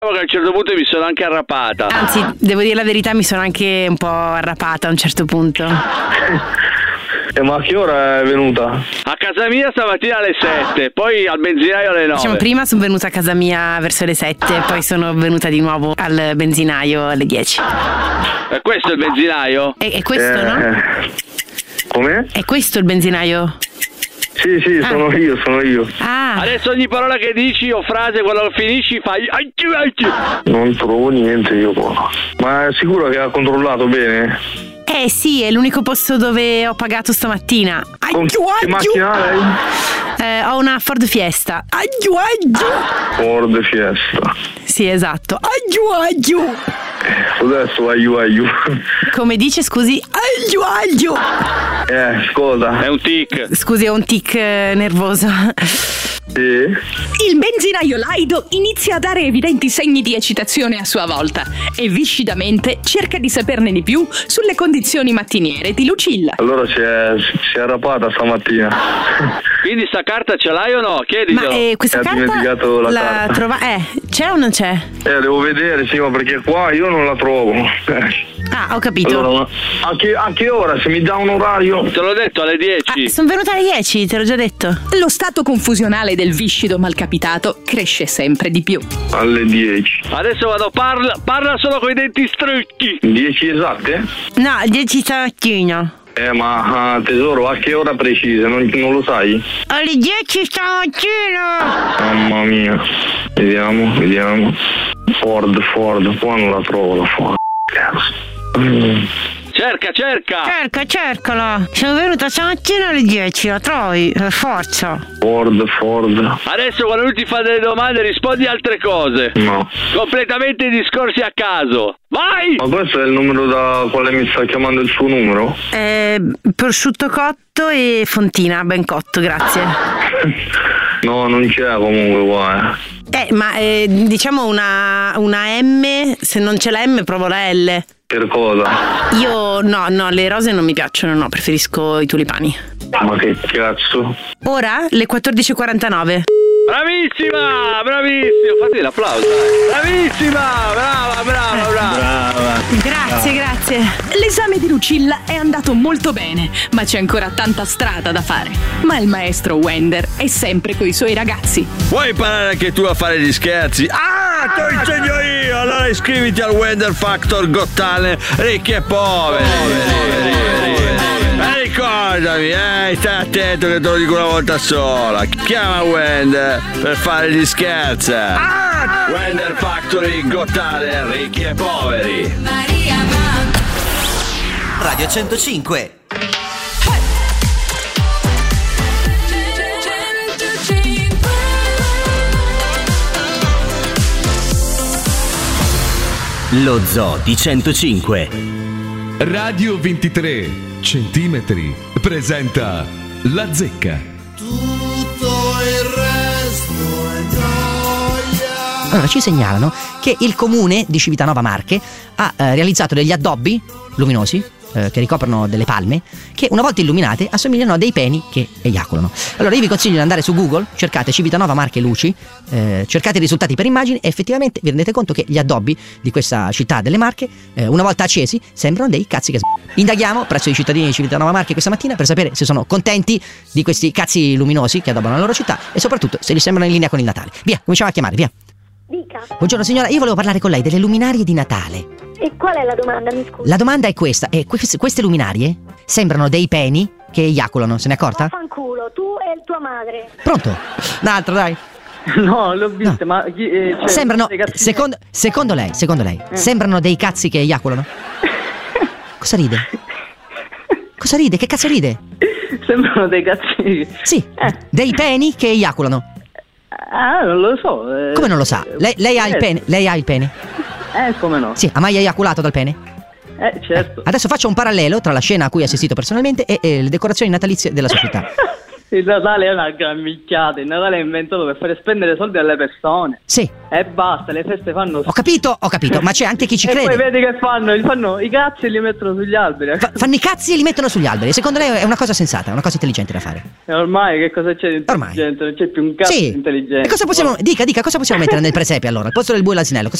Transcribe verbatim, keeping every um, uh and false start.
che a un certo punto mi sono anche arrapata. Anzi, devo dire la verità, mi sono anche un po' arrapata a un certo punto. Eh, ma a che ora è venuta? A casa mia stamattina alle sette, poi al benzinaio alle nove. Diciamo, prima sono venuta a casa mia verso le sette, poi sono venuta di nuovo al benzinaio alle dieci. E questo è il benzinaio? È, è questo, eh, no? Come? È questo il benzinaio? Sì, sì, ah. sono io, sono io. Ah. Adesso ogni parola che dici o frase, quando finisci, fai... Non trovo niente io qua. Ma è sicuro che ha controllato bene? Eh sì, è l'unico posto dove ho pagato stamattina. Con che macchina lei? Eh, ho una Ford Fiesta. Agiu, agiu. Ford Fiesta. Sì, esatto. Agiu, agiu. Adesso aiu aiu. Come dice, scusi? Agiu, agiu. Eh, scusa. È un tic. Scusi, è un tic eh, nervoso. Sì. Il benzinaio Laido inizia a dare evidenti segni di eccitazione a sua volta e viscidamente cerca di saperne di più sulle condizioni mattiniere di Lucilla. Allora si è, si è arrapata stamattina. Quindi sta carta ce l'hai o no? Chieditelo. Ma eh, questa ha carta dimenticato la, la carta. Trova... Eh, c'è o non c'è? Eh, devo vedere, sì, ma perché qua io non la trovo. Ah, ho capito. Allora, a che, a che ora? Se mi dà un orario? Te l'ho detto, alle dieci. Ah, sono venuta alle dieci, te l'ho già detto. Lo stato confusionale del viscido malcapitato cresce sempre di più. Alle dieci. Adesso vado, parla, parla solo con i denti stretti. dieci esatte? No, dieci stamattina. Eh, ma ah, tesoro, a che ora precisa? Non, non lo sai? Alle dieci stamattina. Mamma mia. Vediamo, vediamo. Ford, Ford, qua non la trovo la Ford. Mm. Cerca, cerca. Cerca, cercala. Sono venuta stamattina alle dieci, la trovi? Per forza. Ford, Ford. Adesso quando lui ti fa delle domande rispondi altre cose. No. Completamente discorsi a caso. Vai! Ma questo è il numero da quale mi sta chiamando il suo numero? Eh, prosciutto cotto e fontina, ben cotto, grazie. No, non c'è comunque qua, eh. Eh, ma eh, diciamo una, una M, se non c'è la M provo la L. Per cosa? Io no, no, le rose non mi piacciono, no, preferisco i tulipani. Ma che cazzo? Ora le quattordici e quarantanove. Bravissima, bravissima. Fate l'applauso. Dai. Bravissima, brava, brava, brava. Brava. Grazie, grazie. L'esame di Lucilla è andato molto bene, ma c'è ancora tanta strada da fare. Ma il maestro Wender è sempre coi suoi ragazzi. Vuoi imparare anche tu a fare gli scherzi? Ah, te lo insegno io! Allora iscriviti al Wender Factor Got Talent Ricchi e Poveri. E ricordami, eh, stai attento che te lo dico una volta sola. Chiama Wender per fare gli scherzi. Ah! Wender Factory Got Talent Ricchi e Poveri. Radio centocinque. Lo Zoo di centocinque. Radio ventitré centimetri presenta La Zecca. Tutto il resto è gioia. Allora ci segnalano che il comune di Civitanova Marche ha eh, realizzato degli addobbi luminosi eh, che ricoprono delle palme che una volta illuminate assomigliano a dei peni che eiaculano. Allora io vi consiglio di andare su Google, cercate Civitanova Marche luci, eh, cercate i risultati per immagini e effettivamente vi rendete conto che gli addobbi di questa città delle Marche eh, una volta accesi sembrano dei cazzi che s***. Indaghiamo presso i cittadini di Civitanova Marche questa mattina per sapere se sono contenti di questi cazzi luminosi che addobbano la loro città e soprattutto se li sembrano in linea con il Natale. Via, cominciamo a chiamare, via. Dica. Buongiorno signora, io volevo parlare con lei delle luminarie di Natale. E qual è la domanda, mi scusi? La domanda è questa, eh, queste, queste luminarie sembrano dei peni che eiaculano, se ne è accorta? Fanculo, tu e tua madre. Pronto? Un altro, dai. No, l'ho vista, no. ma chi, eh, cioè, sembrano, secondo, secondo lei, secondo lei, eh. sembrano dei cazzi che eiaculano? Cosa ride? Cosa ride? Che cazzo ride? Sembrano dei cazzi. Sì, eh. dei peni che eiaculano. Ah, non lo so. Eh, come non lo sa? Lei, lei ha il pene? Lei ha il pene? Eh, come no? Sì, ha mai eiaculato dal pene? Eh, certo. Eh, adesso faccio un parallelo tra la scena a cui ho assistito personalmente e, e le decorazioni natalizie della società. Il Natale è una gran minchiata, il Natale è inventato per fare spendere soldi alle persone. Sì. E basta, le feste fanno... Ho capito, ho capito, ma c'è anche chi ci e crede. poi vedi che fanno, li fanno i cazzi e li mettono sugli alberi. Fa- fanno i cazzi e li mettono sugli alberi. Secondo lei è una cosa sensata, è una cosa intelligente da fare? E ormai che cosa c'è di intelligente? Non c'è più un cazzo Sì. intelligente. E cosa possiamo, dica, dica, cosa possiamo mettere nel presepe allora? Al posto del bue e l'asinello?